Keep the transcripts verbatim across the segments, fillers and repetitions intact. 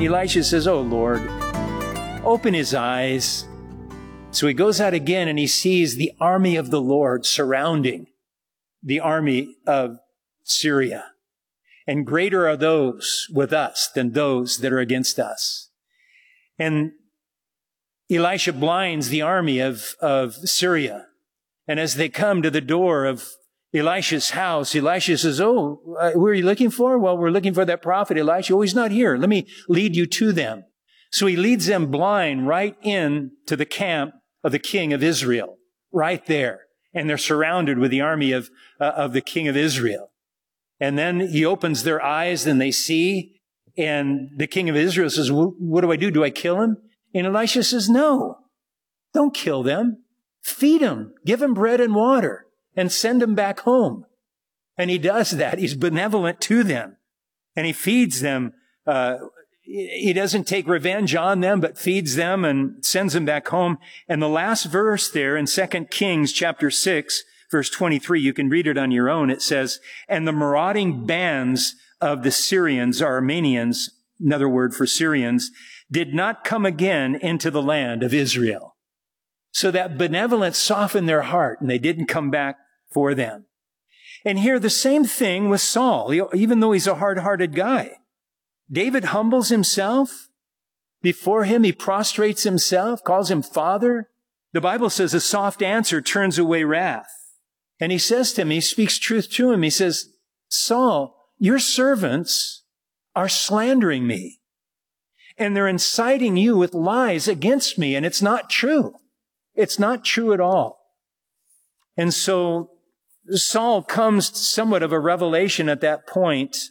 Elisha says, "Oh, Lord, open his eyes." So he goes out again and he sees the army of the Lord surrounding the army of Syria. And greater are those with us than those that are against us. And Elisha blinds the army of, of Syria. And as they come to the door of Elisha's house, Elisha says, "Oh, uh, who are you looking for?" "Well, we're looking for that prophet Elisha." "Oh, he's not here. Let me lead you to them." So he leads them blind right in to the camp of the king of Israel, right there. And they're surrounded with the army of, uh, of the king of Israel. And then he opens their eyes and they see, and the king of Israel says, "What do I do? Do I kill him?" And Elisha says, "No, don't kill them. Feed them, give them bread and water, and send them back home." And he does that. He's benevolent to them. And he feeds them. Uh, he doesn't take revenge on them, but feeds them and sends them back home. And the last verse there in Second Kings chapter six, verse twenty-three, you can read it on your own. It says, "And the marauding bands of the Syrians," or Armenians, another word for Syrians, "did not come again into the land of Israel." So that benevolence softened their heart, and they didn't come back for them. And here, the same thing with Saul, even though he's a hard-hearted guy. David humbles himself. Before him, he prostrates himself, calls him Father. The Bible says a soft answer turns away wrath. And he says to him, he speaks truth to him. He says, "Saul, your servants are slandering me. And they're inciting you with lies against me. And it's not true. It's not true at all." And so Saul comes somewhat of a revelation at that point.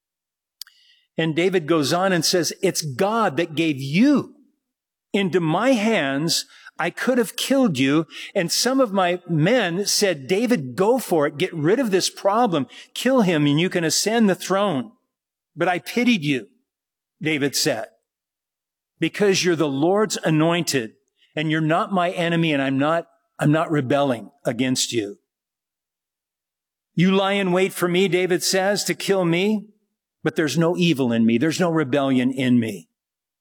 And David goes on and says, "It's God that gave you into my hands. I could have killed you." And some of my men said, "David, go for it. Get rid of this problem. Kill him and you can ascend the throne. But I pitied you," David said, "because you're the Lord's anointed and you're not my enemy, and I'm not, I'm not rebelling against you. You lie in wait for me," David says, "to kill me, but there's no evil in me. There's no rebellion in me."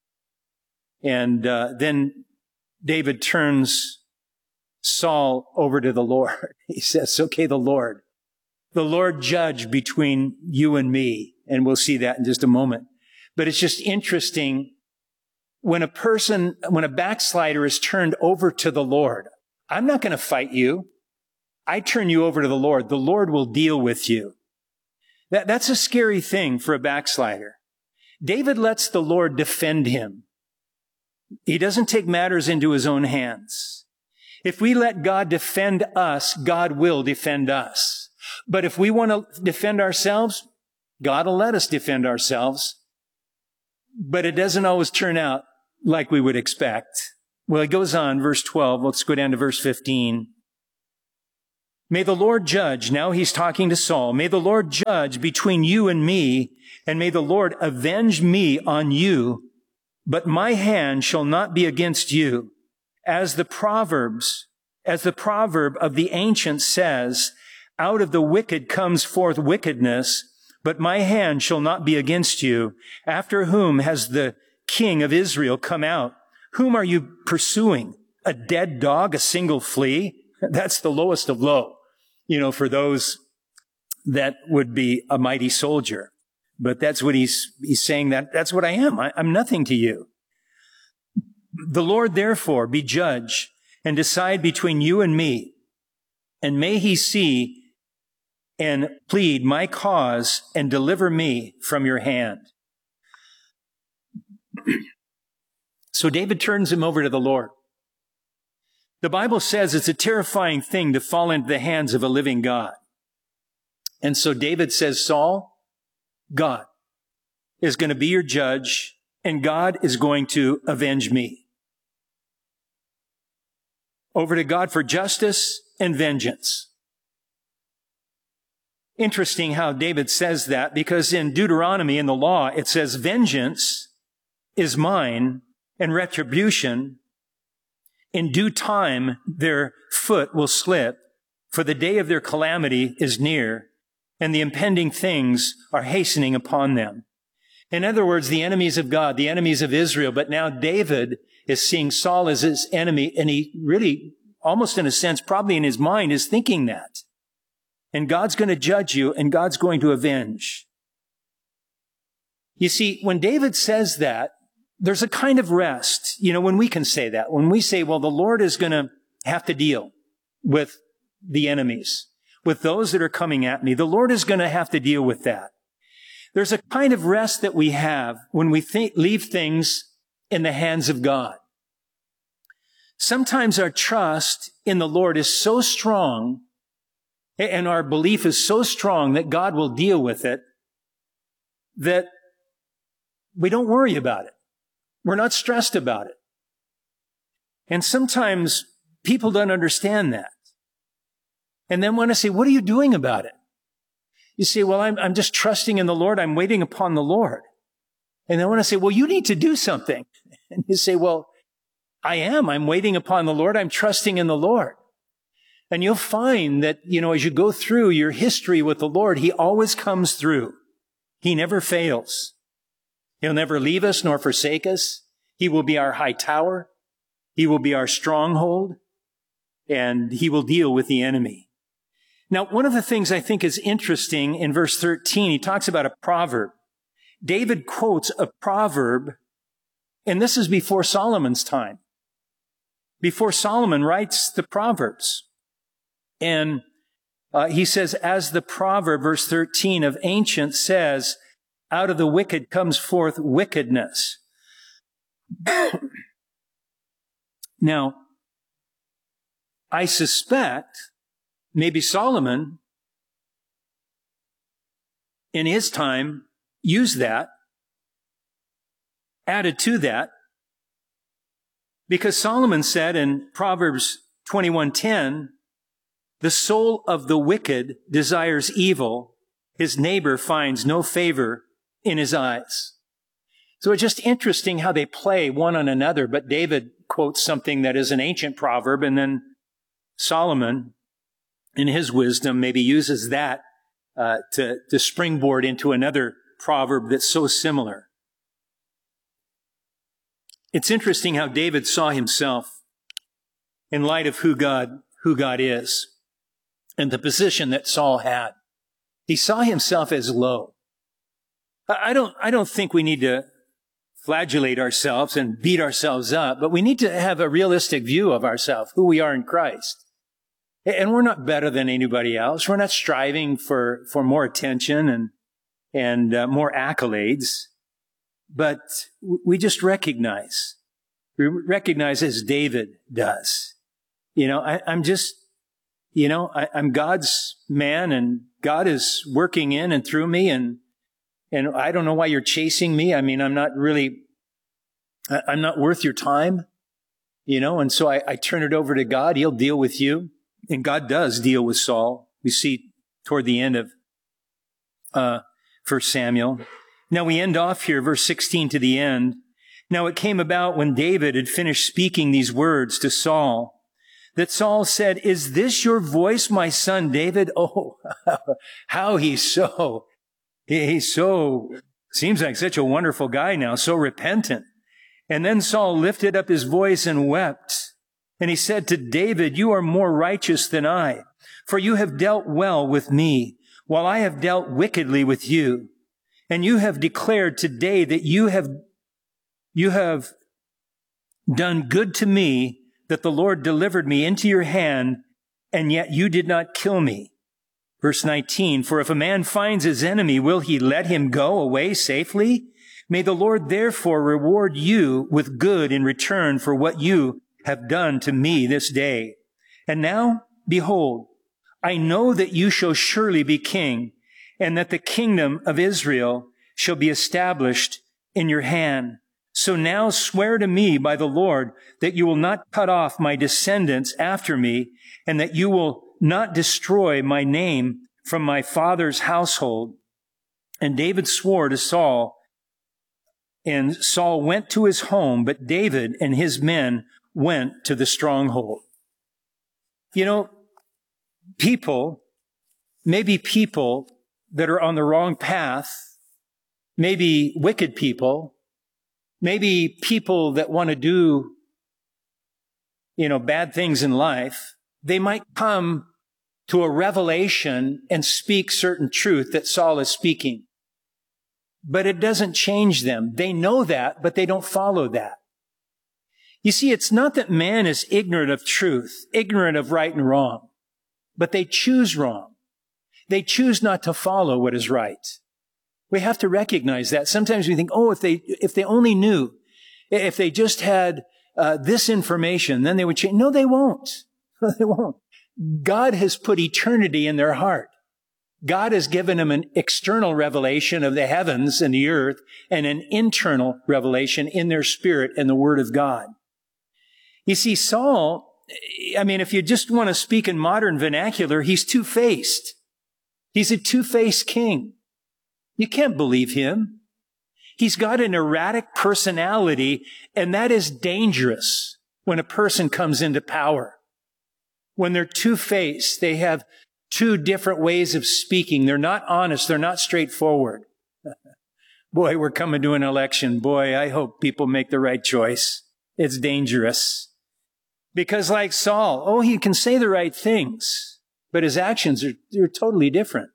And uh, then David turns Saul over to the Lord. He says, "Okay, the Lord, the Lord judge between you and me." And we'll see that in just a moment. But it's just interesting when a person, when a backslider is turned over to the Lord. I'm not going to fight you. I turn you over to the Lord. The Lord will deal with you. That, that's a scary thing for a backslider. David lets the Lord defend him. He doesn't take matters into his own hands. If we let God defend us, God will defend us. But if we want to defend ourselves, God will let us defend ourselves. But it doesn't always turn out like we would expect. Well, it goes on, verse twelve. Let's go down to verse fifteen. "May the Lord judge," now he's talking to Saul, "may the Lord judge between you and me, and may the Lord avenge me on you, but my hand shall not be against you. As the Proverbs, as the proverb of the ancients says, out of the wicked comes forth wickedness, but my hand shall not be against you. After whom has the king of Israel come out? Whom are you pursuing? A dead dog, a single flea?" That's the lowest of low, you know, for those that would be a mighty soldier. But that's what he's, he's saying, that that's what I am. I, I'm nothing to you. "The Lord therefore be judge and decide between you and me. And may he see and plead my cause and deliver me from your hand." So David turns him over to the Lord. The Bible says it's a terrifying thing to fall into the hands of a living God. And so David says, "Saul, God is going to be your judge, and God is going to avenge me." Over to God for justice and vengeance. Interesting how David says that, because in Deuteronomy, in the law, it says, "Vengeance is mine, and retribution. In due time, their foot will slip, for the day of their calamity is near, and the impending things are hastening upon them." In other words, the enemies of God, the enemies of Israel. But now David is seeing Saul as his enemy, and he really, almost in a sense, probably in his mind, is thinking that. And God's going to judge you, and God's going to avenge. You see, when David says that, there's a kind of rest, you know, when we can say that. When we say, well, the Lord is going to have to deal with the enemies, with those that are coming at me. The Lord is going to have to deal with that. There's a kind of rest that we have when we think, leave things in the hands of God. Sometimes our trust in the Lord is so strong, and our belief is so strong that God will deal with it, that we don't worry about it. We're not stressed about it. And sometimes people don't understand that. And then want to say, what are you doing about it? You say, well, I'm, I'm just trusting in the Lord. I'm waiting upon the Lord. And they want to say, well, you need to do something. And you say, well, I am. I'm waiting upon the Lord. I'm trusting in the Lord. And you'll find that, you know, as you go through your history with the Lord, He always comes through. He never fails. He'll never leave us nor forsake us. He will be our high tower. He will be our stronghold. And He will deal with the enemy. Now, one of the things I think is interesting in verse thirteen, he talks about a proverb. David quotes a proverb, and this is before Solomon's time. Before Solomon writes the Proverbs. And uh, he says, as the proverb, verse thirteen of ancient says, out of the wicked comes forth wickedness. Now, I suspect maybe Solomon, in his time, used that, added to that, because Solomon said in Proverbs twenty-one ten, the soul of the wicked desires evil, his neighbor finds no favor in his eyes. So it's just interesting how they play one on another, but David quotes something that is an ancient proverb, and then Solomon, in his wisdom, maybe uses that uh, to, to springboard into another proverb that's so similar. It's interesting how David saw himself in light of who God, who God is and the position that Saul had. He saw himself as low. I don't, I don't think we need to flagellate ourselves and beat ourselves up, but we need to have a realistic view of ourselves, who we are in Christ. And we're not better than anybody else. We're not striving for, for more attention and, and uh, more accolades. But we just recognize, we recognize as David does. You know, I, I'm just, you know, I, I'm God's man, and God is working in and through me, and, and I don't know why you're chasing me. I mean, I'm not really, I'm not worth your time, you know, and so I, I turn it over to God. He'll deal with you. And God does deal with Saul. We see toward the end of uh, First Samuel. Now we end off here, verse sixteen to the end. Now it came about when David had finished speaking these words to Saul, that Saul said, is this your voice, my son David? Oh, how he's so, he's so, seems like such a wonderful guy now, so repentant. And then Saul lifted up his voice and wept. And he said to David, you are more righteous than I, for you have dealt well with me, while I have dealt wickedly with you. And you have declared today that you have, you have done good to me, that the Lord delivered me into your hand, and yet you did not kill me. Verse nineteen, for if a man finds his enemy, will he let him go away safely? May the Lord therefore reward you with good in return for what you have done to me this day. And now, behold, I know that you shall surely be king, and that the kingdom of Israel shall be established in your hand. So now swear to me by the Lord that you will not cut off my descendants after me, and that you will not destroy my name from my father's household. And David swore to Saul, and Saul went to his home, but David and his men went to the stronghold. You know, people, maybe people that are on the wrong path, maybe wicked people, maybe people that want to do, you know, bad things in life, they might come to a revelation and speak certain truth that Saul is speaking. But it doesn't change them. They know that, but they don't follow that. You see, it's not that man is ignorant of truth, ignorant of right and wrong, but they choose wrong. They choose not to follow what is right. We have to recognize that. Sometimes we think, oh, if they, if they only knew, if they just had uh, this information, then they would change. No, they won't. They won't. God has put eternity in their heart. God has given them an external revelation of the heavens and the earth and an internal revelation in their spirit and the Word of God. You see, Saul, I mean, if you just want to speak in modern vernacular, he's two-faced. He's a two-faced king. You can't believe him. He's got an erratic personality, and that is dangerous when a person comes into power. When they're two-faced, they have two different ways of speaking. They're not honest. They're not straightforward. Boy, we're coming to an election. Boy, I hope people make the right choice. It's dangerous. Because like Saul, oh, he can say the right things, but his actions are, are totally different.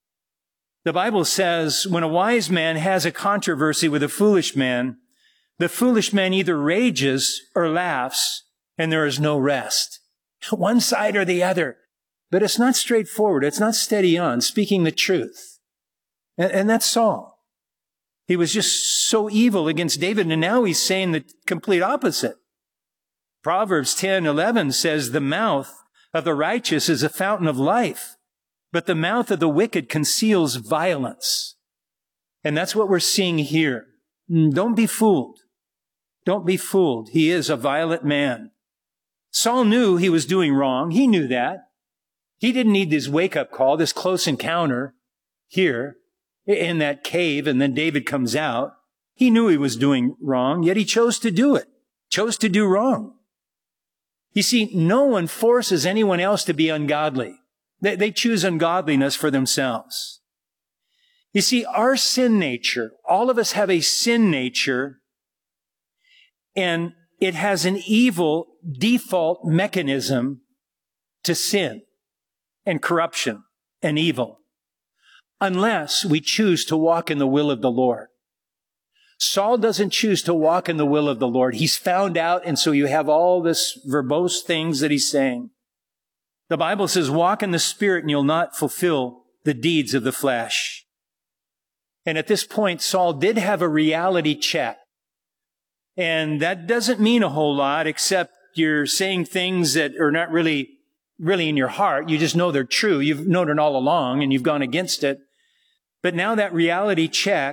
The Bible says when a wise man has a controversy with a foolish man, the foolish man either rages or laughs, and there is no rest. One side or the other. But it's not straightforward. It's not steady on, speaking the truth. And, and that's Saul. He was just so evil against David, and now he's saying the complete opposite. Proverbs ten eleven says, the mouth of the righteous is a fountain of life, but the mouth of the wicked conceals violence. And that's what we're seeing here. Don't be fooled. Don't be fooled. He is a violent man. Saul knew he was doing wrong. He knew that. He didn't need this wake-up call, this close encounter here in that cave, and then David comes out. He knew he was doing wrong, yet he chose to do it, chose to do wrong. You see, no one forces anyone else to be ungodly. They, they choose ungodliness for themselves. You see, our sin nature, all of us have a sin nature, and it has an evil default mechanism to sin and corruption and evil, unless we choose to walk in the will of the Lord. Saul doesn't choose to walk in the will of the Lord. He's found out, and so you have all this verbose things that he's saying. The Bible says, walk in the Spirit and you'll not fulfill the deeds of the flesh. And at this point, Saul did have a reality check. And that doesn't mean a whole lot, except you're saying things that are not really, really in your heart. You just know they're true. You've known it all along and you've gone against it. But now that reality check,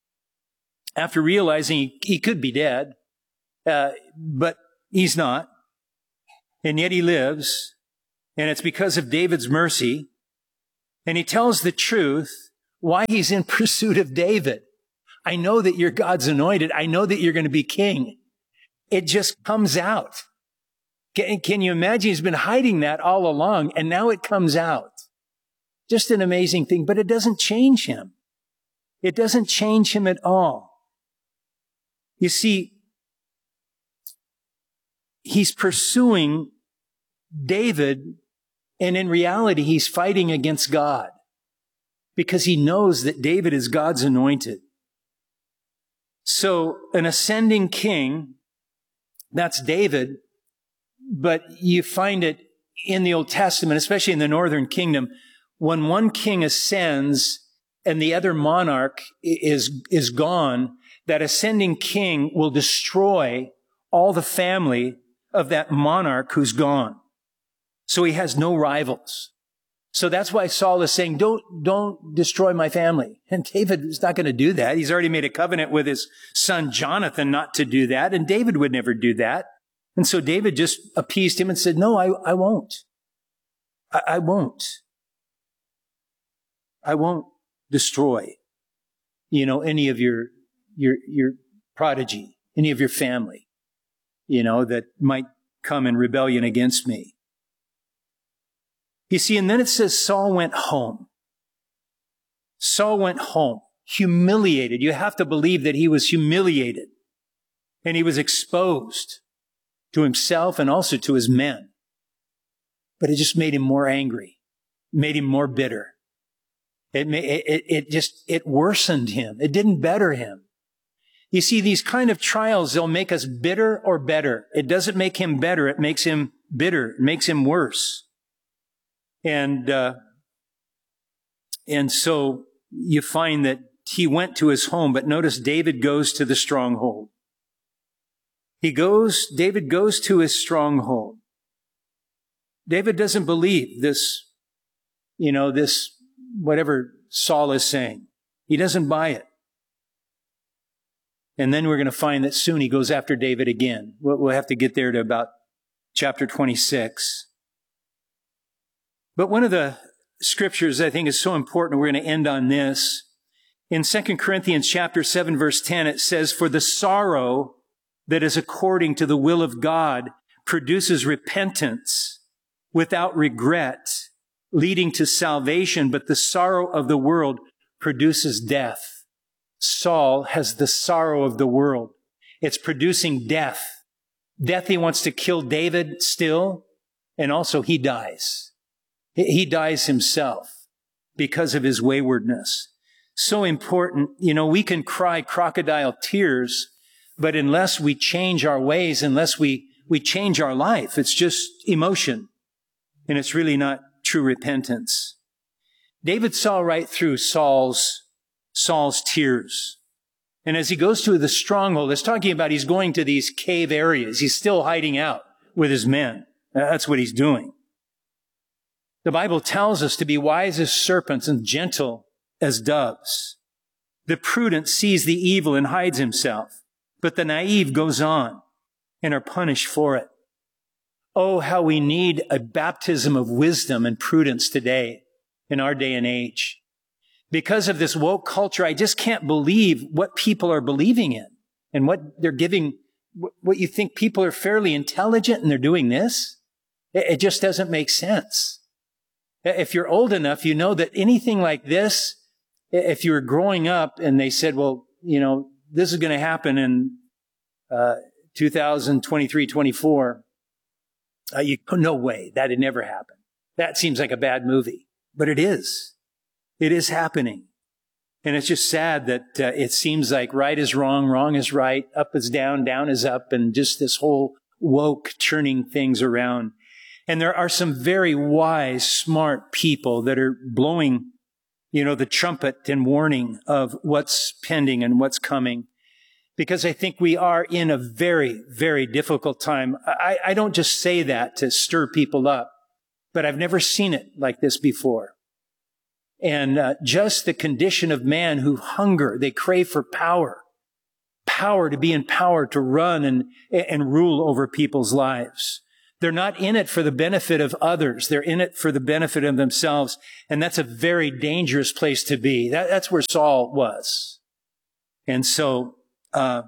after realizing he, he could be dead, uh, but he's not, and yet he lives, and it's because of David's mercy, and he tells the truth why he's in pursuit of David. I know that you're God's anointed. I know that you're going to be king. It just comes out. Can, can you imagine? He's been hiding that all along, and now it comes out. Just an amazing thing, but it doesn't change him. It doesn't change him at all. You see, he's pursuing David, and in reality, he's fighting against God because he knows that David is God's anointed. So an ascending king, that's David, but you find it in the Old Testament, especially in the northern kingdom, when one king ascends and the other monarch is, is gone, that ascending king will destroy all the family of that monarch who's gone. So he has no rivals. So that's why Saul is saying, don't, don't destroy my family. And David is not going to do that. He's already made a covenant with his son Jonathan not to do that. And David would never do that. And so David just appeased him and said, no, I, I won't. I, I won't. I won't destroy, you know, any of your, your, your prodigy, any of your family, you know, that might come in rebellion against me. You see, and then it says Saul went home. Saul went home. humiliated. You have to believe that he was humiliated. And he was exposed to himself and also to his men. But it just made him more angry, made him more bitter. It, it, it just, it worsened him. It didn't better him. You see, these kind of trials, they'll make us bitter or better. It doesn't make him better. It makes him bitter. It makes him worse. And, uh, and so you find that he went to his home, but notice David goes to the stronghold. He goes, David goes to his stronghold. David doesn't believe this, you know, this, whatever Saul is saying. He doesn't buy it. And then we're going to find that soon he goes after David again. We'll have to get there to about chapter twenty-six. But one of the scriptures I think is so important, we're going to end on this. In Second Corinthians chapter seven, verse ten, it says, "For the sorrow that is according to the will of God produces repentance without regret, leading to salvation, but the sorrow of the world produces death." Saul has the sorrow of the world. It's producing death. Death, he wants to kill David still, and also he dies. He dies himself because of his waywardness. So important. You know, we can cry crocodile tears, but unless we change our ways, unless we, we change our life, it's just emotion. And it's really not true repentance. David saw right through Saul's, Saul's tears. And as he goes to the stronghold, it's talking about he's going to these cave areas. He's still hiding out with his men. That's what he's doing. The Bible tells us to be wise as serpents and gentle as doves. The prudent sees the evil and hides himself, but the naive goes on and are punished for it. Oh, how we need a baptism of wisdom and prudence today in our day and age. Because of this woke culture, I just can't believe what people are believing in and what they're giving, what you think people are fairly intelligent and they're doing this. It just doesn't make sense. If you're old enough, you know that anything like this, if you were growing up and they said, well, you know, this is going to happen in uh, two thousand twenty-three, twenty-four, uh, you, no way, that had never happened. That seems like a bad movie, but it is. It is happening. And it's just sad that uh, it seems like right is wrong, wrong is right, up is down, down is up, and just this whole woke turning things around. And there are some very wise, smart people that are blowing, you know, the trumpet and warning of what's pending and what's coming. Because I think we are in a very, very difficult time. I, I don't just say that to stir people up, but I've never seen it like this before. And uh, just the condition of man who hunger, they crave for power, power to be in power, to run and, and rule over people's lives. They're not in it for the benefit of others. They're in it for the benefit of themselves. And that's a very dangerous place to be. That, that's where Saul was. And so, uh,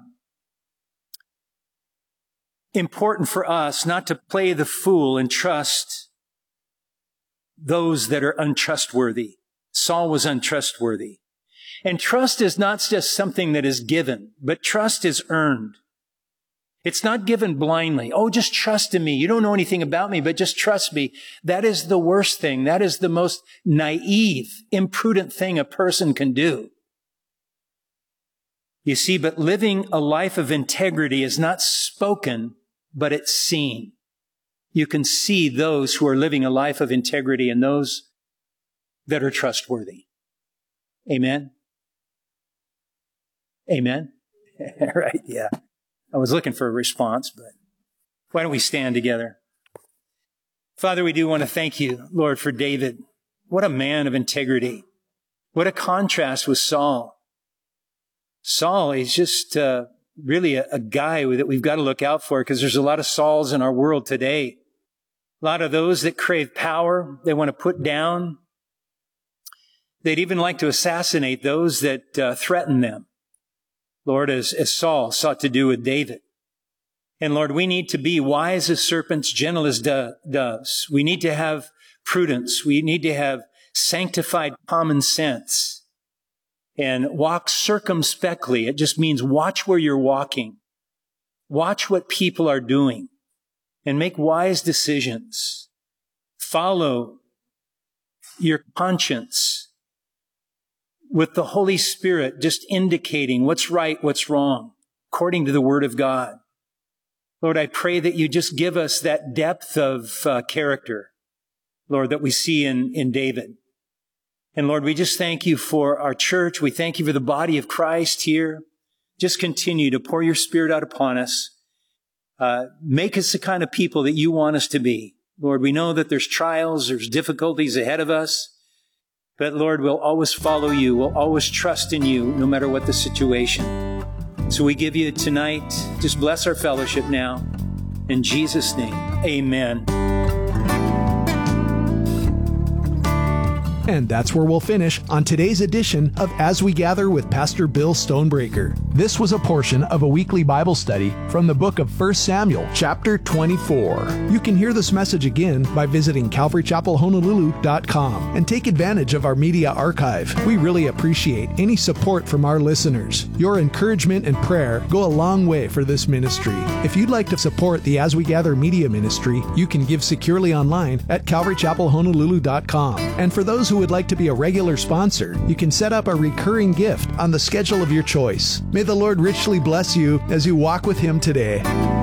important for us not to play the fool and trust those that are untrustworthy. Saul was untrustworthy. And trust is not just something that is given, but trust is earned. It's not given blindly. Oh, just trust in me. You don't know anything about me, but just trust me. That is the worst thing. That is the most naive, imprudent thing a person can do. You see, but living a life of integrity is not spoken, but it's seen. You can see those who are living a life of integrity and those that are trustworthy. Amen? Amen? Right, yeah. I was looking for a response, but why don't we stand together? Father, we do want to thank you, Lord, for David. What a man of integrity. What a contrast with Saul. Saul, he's just uh, really a, a guy that we've got to look out for because there's a lot of Sauls in our world today. A lot of those that crave power, they want to put down. They'd even like to assassinate those that uh, threaten them. Lord, as, as Saul sought to do with David. And Lord, we need to be wise as serpents, gentle as do- doves. We need to have prudence. We need to have sanctified common sense. and walk circumspectly. It just means watch where you're walking. Watch what people are doing and make wise decisions. Follow your conscience with the Holy Spirit just indicating what's right, what's wrong, according to the Word of God. Lord, I pray that you just give us that depth of uh, character, Lord, that we see in, in David. And Lord, we just thank you for our church. We thank you for the body of Christ here. Just continue to pour your Spirit out upon us. Uh, make us the kind of people that you want us to be. Lord, we know that there's trials, there's difficulties ahead of us. But Lord, we'll always follow you. We'll always trust in you, no matter what the situation. So we give you tonight, just bless our fellowship now. In Jesus' name, amen. And that's where we'll finish on today's edition of As We Gather with Pastor Bill Stonebreaker. This was a portion of a weekly Bible study from the book of First Samuel, chapter twenty-four. You can hear this message again by visiting calvary chapel honolulu dot com and take advantage of our media archive. We really appreciate any support from our listeners. Your encouragement and prayer go a long way for this ministry. If you'd like to support the As We Gather media ministry, you can give securely online at calvary chapel honolulu dot com. And for those who would like to be a regular sponsor, you can set up a recurring gift on the schedule of your choice. May the Lord richly bless you as you walk with Him today.